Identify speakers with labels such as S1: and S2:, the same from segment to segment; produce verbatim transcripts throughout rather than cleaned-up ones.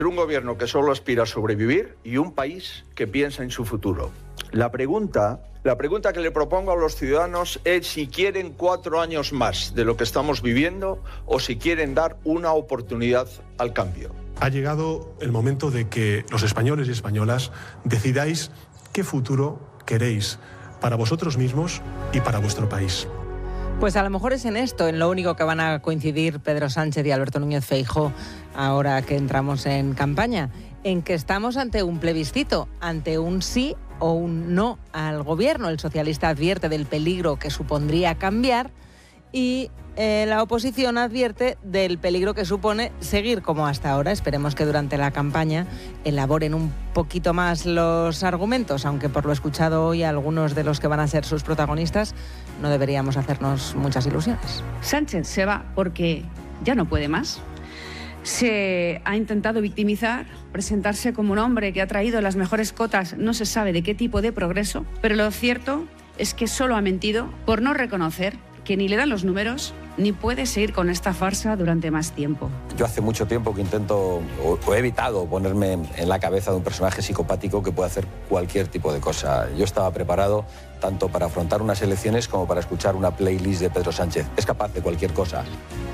S1: Un gobierno que solo aspira a sobrevivir y un país que piensa en su futuro. La pregunta, la pregunta que le propongo a los ciudadanos es si quieren cuatro años más de lo que estamos viviendo o si quieren dar una oportunidad al cambio.
S2: Ha llegado el momento de que los españoles y españolas decidáis qué futuro queréis para vosotros mismos y para vuestro país.
S3: Pues a lo mejor es en esto, en lo único que van a coincidir Pedro Sánchez y Alberto Núñez Feijóo ahora que entramos en campaña, en que estamos ante un plebiscito, ante un sí o un no al gobierno. El socialista advierte del peligro que supondría cambiar y eh, la oposición advierte del peligro que supone seguir como hasta ahora. Esperemos que durante la campaña elaboren un poquito más los argumentos, aunque por lo escuchado hoy algunos de los que van a ser sus protagonistas no deberíamos hacernos muchas ilusiones.
S4: Sánchez se va porque ya no puede más. Se ha intentado victimizar, presentarse como un hombre que ha traído las mejores cotas, no se sabe de qué tipo de progreso, pero lo cierto es que solo ha mentido por no reconocer que ni le dan los números ni puede seguir con esta farsa durante más tiempo.
S5: Yo hace mucho tiempo que intento, o, o he evitado ponerme en la cabeza de un personaje psicopático que puede hacer cualquier tipo de cosa. Yo estaba preparado tanto para afrontar unas elecciones como para escuchar una playlist de Pedro Sánchez. Es capaz de cualquier cosa.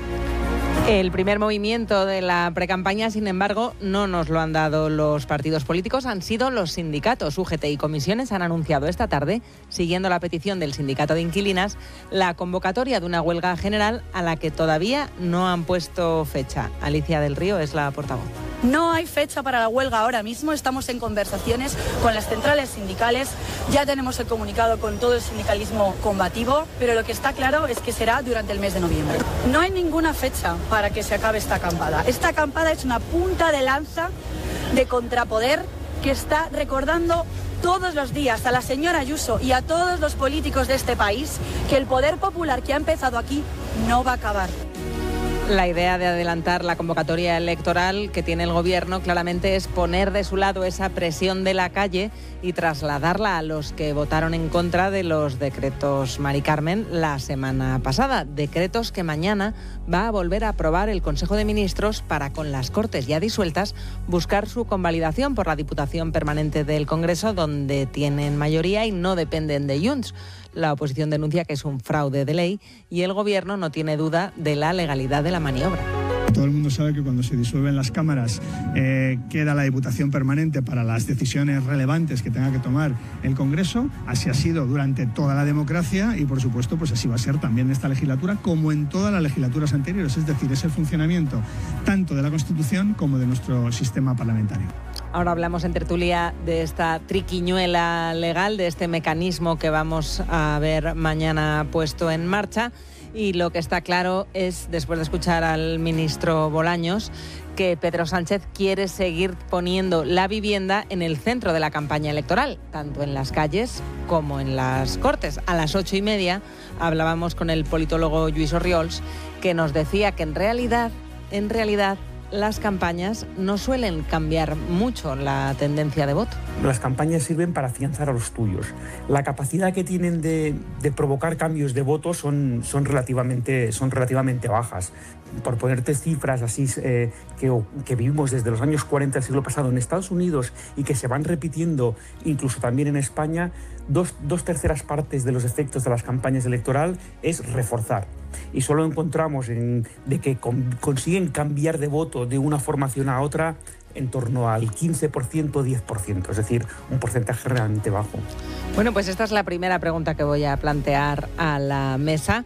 S3: El primer movimiento de la precampaña, sin embargo, no nos lo han dado los partidos políticos, han sido los sindicatos. U G T y comisiones han anunciado esta tarde, siguiendo la petición del sindicato de inquilinas, la convocatoria de una huelga general a la que todavía no han puesto fecha. Alicia del Río es la portavoz.
S6: No hay fecha para la huelga ahora mismo, estamos en conversaciones con las centrales sindicales, ya tenemos el comunicado con todo el sindicalismo combativo, pero lo que está claro es que será durante el mes de noviembre. No hay ninguna fecha para que se acabe esta acampada. Esta acampada es una punta de lanza de contrapoder que está recordando todos los días a la señora Ayuso y a todos los políticos de este país que el poder popular que ha empezado aquí no va a acabar.
S3: La idea de adelantar la convocatoria electoral que tiene el gobierno claramente es poner de su lado esa presión de la calle y trasladarla a los que votaron en contra de los decretos Mari Carmen la semana pasada. Decretos que mañana va a volver a aprobar el Consejo de Ministros para, con las Cortes ya disueltas, buscar su convalidación por la Diputación Permanente del Congreso, donde tienen mayoría y no dependen de Junts. La oposición denuncia que es un fraude de ley y el gobierno no tiene duda de la legalidad de la maniobra.
S7: Todo el mundo sabe que cuando se disuelven las cámaras eh, queda la Diputación Permanente para las decisiones relevantes que tenga que tomar el Congreso. Así ha sido durante toda la democracia y, por supuesto, pues así va a ser también en esta legislatura como en todas las legislaturas anteriores. Es decir, es el funcionamiento tanto de la Constitución como de nuestro sistema parlamentario.
S3: Ahora hablamos en tertulia de esta triquiñuela legal, de este mecanismo que vamos a ver mañana puesto en marcha. Y lo que está claro es, después de escuchar al ministro Bolaños, que Pedro Sánchez quiere seguir poniendo la vivienda en el centro de la campaña electoral, tanto en las calles como en las Cortes. A las ocho y media hablábamos con el politólogo Lluís Orriols, que nos decía que en realidad, en realidad, las campañas no suelen cambiar mucho la tendencia de voto.
S8: Las campañas sirven para afianzar a los tuyos. La capacidad que tienen de, de provocar cambios de voto son, son, relativamente, son relativamente bajas. Por ponerte cifras así eh, que, que vivimos desde los años cuarenta del siglo pasado en Estados Unidos y que se van repitiendo incluso también en España, dos, dos terceras partes de los efectos de las campañas electorales es reforzar. Y solo encontramos en, de que con, consiguen cambiar de voto de una formación a otra en torno al quince por ciento, diez por ciento, es decir, un porcentaje realmente bajo.
S3: Bueno, pues esta es la primera pregunta que voy a plantear a la mesa.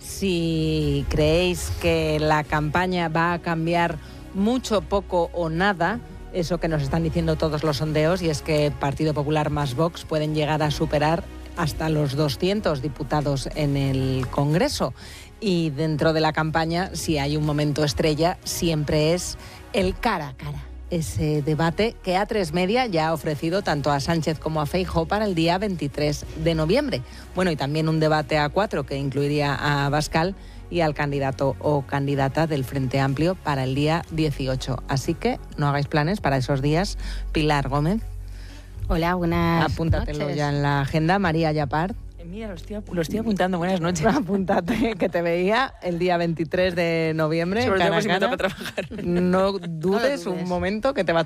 S3: Si creéis que la campaña va a cambiar mucho, poco o nada, eso que nos están diciendo todos los sondeos, y es que Partido Popular más Vox pueden llegar a superar hasta los doscientos diputados en el Congreso. Y dentro de la campaña, si hay un momento estrella, siempre es el cara a cara. Ese debate que A tres Media ya ha ofrecido tanto a Sánchez como a Feijóo para el día veintitrés de noviembre. Bueno, y también un debate A cuatro que incluiría a Abascal y al candidato o candidata del Frente Amplio para el día dieciocho. Así que no hagáis planes para esos días. Pilar Gómez.
S9: Hola, buenas
S3: Apúntatelo
S9: noches.
S3: ya en la agenda. María Yapart.
S9: Mira, lo estoy, lo estoy apuntando. Buenas noches.
S3: Apúntate, que te veía el día veintitrés de noviembre.
S9: Sobre todo
S3: cara a
S9: si me
S3: cara.
S9: toca trabajar.
S3: No dudes un momento que te va